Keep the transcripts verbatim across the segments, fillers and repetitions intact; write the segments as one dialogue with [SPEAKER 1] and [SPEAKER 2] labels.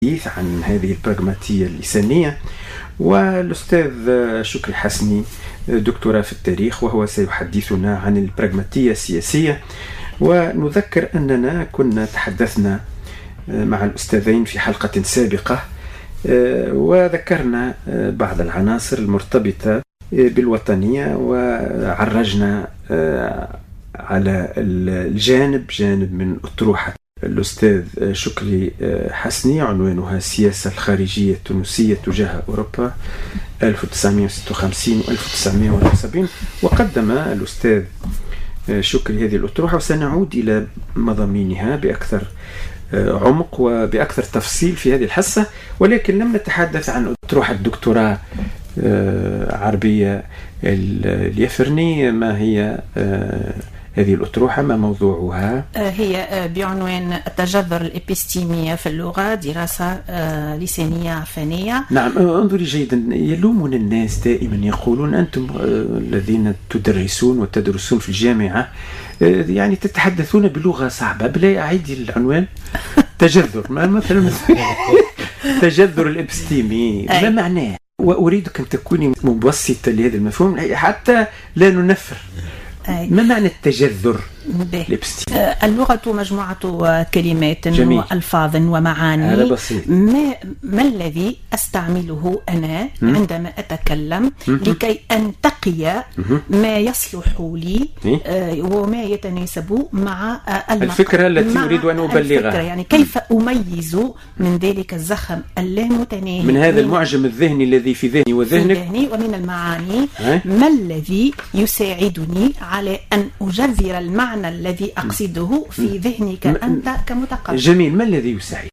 [SPEAKER 1] عن هذه البراغماتية اللسانية. والأستاذ شكري حسني دكتوراه في التاريخ، وهو سيحدثنا عن البراغماتية السياسية. ونذكر أننا كنا تحدثنا مع الأستاذين في حلقة سابقة وذكرنا بعض العناصر المرتبطة بالوطنية، وعرجنا على الجانب جانب من أطروحة الأستاذ شكري حسني عنوانها السياسة الخارجية التونسية تجاه أوروبا ألف وتسعمائة وستة وخمسين و ألف وتسعمائة وواحد وسبعين. وقدم الأستاذ شكري هذه الأطروحة، وسنعود إلى مضامينها بأكثر عمق وبأكثر تفصيل في هذه الحصة. ولكن لم نتحدث عن أطروحة الدكتوراه عربية اليفرني. ما هي هذه الأطروحة؟ ما موضوعها؟
[SPEAKER 2] هي بعنوان التجذر الإبستيمية في اللغة، دراسة لسانية عرفانية.
[SPEAKER 1] نعم، انظري جيدا. يلومون الناس دائما، يقولون أنتم الذين تدرسون وتدرسون في الجامعة يعني تتحدثون بلغة صعبة. بلا أعيد العنوان. تجذر، ما مثلا تجذر الإبستيمي ما معناه؟ وأريدك أن تكوني مبسطة لهذا المفهوم حتى لا ننفر. ما معنى التجذر؟
[SPEAKER 2] اللغة مجموعة كلمات
[SPEAKER 1] جميل.
[SPEAKER 2] وألفاظ ومعاني. ما, ما الذي أستعمله أنا م- عندما أتكلم م- لكي أنتقي م- ما يصلح لي آه وما يتناسب مع آه
[SPEAKER 1] الفكرة التي أريد أن أبلغها.
[SPEAKER 2] يعني كيف أميز من ذلك الزخم اللامتناهي
[SPEAKER 1] من هذا المعجم الذهني الذي في ذهني وذهنك
[SPEAKER 2] في ذهني ومن المعاني. ما الذي يساعدني على أن أجذر المعنى الذي أقصده في ذهنك أنت كمتقبل؟
[SPEAKER 1] جميل. ما الذي يساعد؟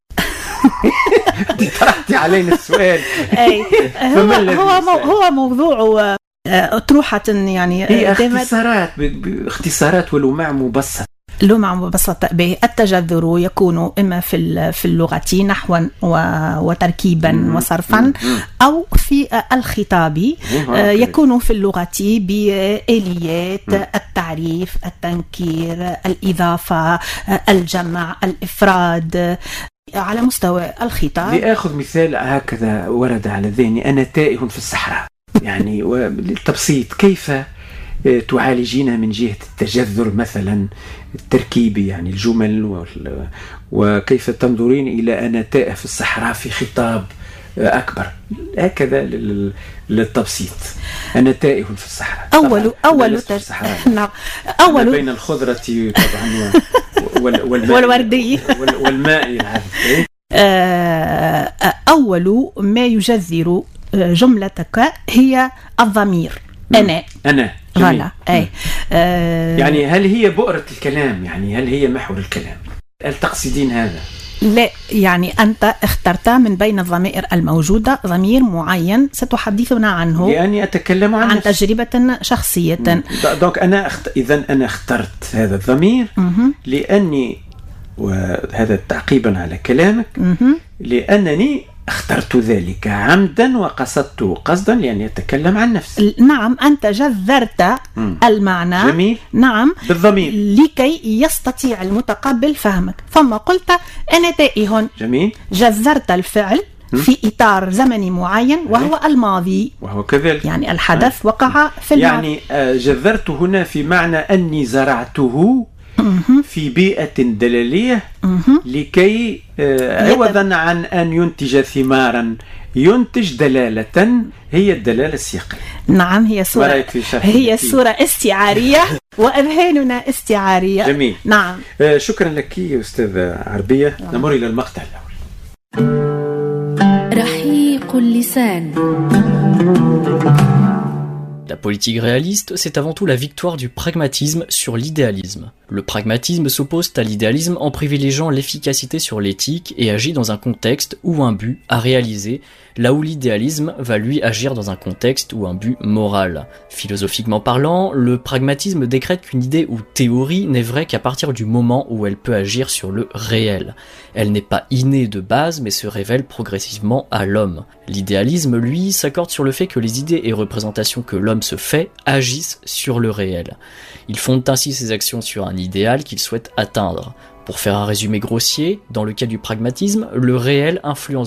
[SPEAKER 1] طرحتي علينا السؤال.
[SPEAKER 2] أي هو هو, مو هو موضوع أطروحة يعني
[SPEAKER 1] هي اختصارات اختصارات ولمع مبسط.
[SPEAKER 2] لمع مبسط به. التجذر يكون إما في في اللغة نحوا وتركيبا وصرفا، أو في الخطاب يكون في اللغة بآليات التعريف، التنكير، الإضافة، الجمع، الإفراد. على مستوى الخطاب
[SPEAKER 1] لأخذ مثال هكذا ورد على ذهني: أنا تائه في الصحراء. يعني للتبسيط، كيف تعالجينها من جهة التجذر مثلا التركيبي، يعني الجمل، وكيف تنظرين إلى أنا تائه في الصحراء في خطاب أكبر هكذا للتبسيط؟ أنا تائه في الصحراء.
[SPEAKER 2] أول أول
[SPEAKER 1] نعم أول بين الخضرة طبعا
[SPEAKER 2] والوردي
[SPEAKER 1] والماء العذب.
[SPEAKER 2] أول ما يجذر جملتك هي الضمير. أنا
[SPEAKER 1] أنا
[SPEAKER 2] غلا. أي
[SPEAKER 1] آه يعني هل هي بؤرة الكلام؟ يعني هل هي محور الكلام؟ هل تقصدين هذا؟
[SPEAKER 2] لا، يعني أنت اخترت من بين الضمائر الموجودة ضمير معين ستحدثنا عنه،
[SPEAKER 1] يعني أتكلم عن,
[SPEAKER 2] عن تجربة شخصية.
[SPEAKER 1] دونك أنا أخت... إذن أنا اخترت هذا الضمير م- لأني، وهذا تعقيبا على كلامك، م- لأنني اخترت ذلك عمدا وقصدت قصدا لأن يتكلم عن نفسي.
[SPEAKER 2] نعم، أنت جذرت م. المعنى.
[SPEAKER 1] جميل.
[SPEAKER 2] نعم،
[SPEAKER 1] بالضمير
[SPEAKER 2] لكي يستطيع المتقبل فهمك. ثم قلت أنا تائه.
[SPEAKER 1] جميل.
[SPEAKER 2] جذرت الفعل م. في إطار زمني معين وهو الماضي،
[SPEAKER 1] وهو كذلك يعني
[SPEAKER 2] الحدث م. وقع في الماضي.
[SPEAKER 1] يعني جذرت هنا في معنى أني زرعته في بيئة دلالية لكي عوضا عن أن ينتج ثمارا ينتج دلالة، هي الدلالة السياقية.
[SPEAKER 2] نعم، هي صورة هي صورة استعارية وأذهاننا استعارية.
[SPEAKER 1] جميل.
[SPEAKER 2] نعم.
[SPEAKER 1] شكرا لك يا أستاذ عربية. نمر إلى المقطع الأول.
[SPEAKER 3] رحيق اللسان.
[SPEAKER 4] La politique réaliste, c'est avant tout la victoire du pragmatisme sur l'idéalisme. Le pragmatisme s'oppose à l'idéalisme en privilégiant l'efficacité sur l'éthique et agit dans un contexte ou un but à réaliser, là où l'idéalisme va lui agir dans un contexte ou un but moral. Philosophiquement parlant, le pragmatisme décrète qu'une idée ou théorie n'est vraie qu'à partir du moment où elle peut agir sur le réel. Elle n'est pas innée de base, mais se révèle progressivement à l'homme. L'idéalisme, lui, s'accorde sur le fait que les idées et représentations que l'homme se fait agissent sur le réel. Il fonde ainsi ses actions sur un idéal qu'il souhaite atteindre. Pour faire un résumé grossier, dans le cas du pragmatisme, le réel influence